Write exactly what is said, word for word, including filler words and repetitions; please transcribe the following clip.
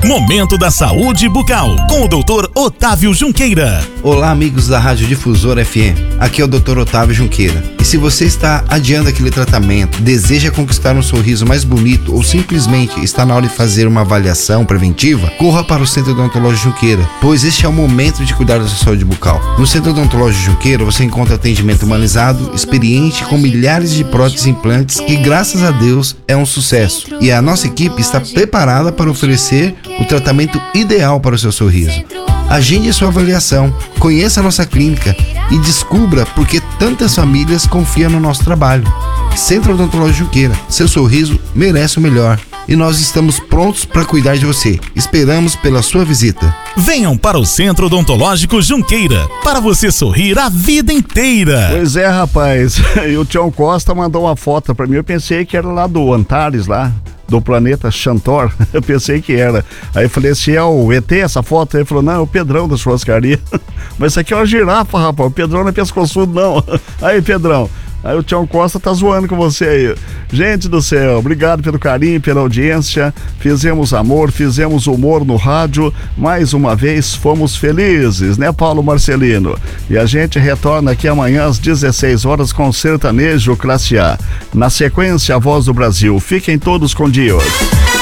Momento da Saúde Bucal, com o doutor Otávio Junqueira. Olá, amigos da Rádio Difusora F M. Aqui é o doutor Otávio Junqueira. E se você está adiando aquele tratamento, deseja conquistar um sorriso mais bonito ou simplesmente está na hora de fazer uma avaliação preventiva, corra para o Centro Odontológico Junqueira, pois este é o momento de cuidar da sua saúde bucal. No Centro Odontológico Junqueira você encontra atendimento humanizado, experiente, com milhares de próteses e implantes que, graças a Deus, é um sucesso. E a nossa equipe está preparada para oferecer o tratamento ideal para o seu sorriso. Agende a sua avaliação, conheça a nossa clínica e descubra por que tantas famílias confiam no nosso trabalho. Centro Odontológico Junqueira, seu sorriso merece o melhor. E nós estamos prontos para cuidar de você. Esperamos pela sua visita. Venham para o Centro Odontológico Junqueira, para você sorrir a vida inteira. Pois é, rapaz. E o Tião Costa mandou uma foto para mim. Eu pensei que era lá do Antares, lá do planeta Xantor. Eu pensei que era. Aí eu falei, se é o E T essa foto? Aí ele falou, não, é o Pedrão da churrascaria. Mas isso aqui é uma girafa, rapaz. O Pedrão não é pescoçudo, não. Aí, Pedrão. Aí o Tião Costa tá zoando com você aí. Gente do céu, obrigado pelo carinho, pela audiência. Fizemos amor, fizemos humor no rádio. Mais uma vez fomos felizes, né, Paulo Marcelino? E a gente retorna aqui amanhã às dezesseis horas com Sertanejo Classe A. Na sequência, a Voz do Brasil. Fiquem todos com Deus.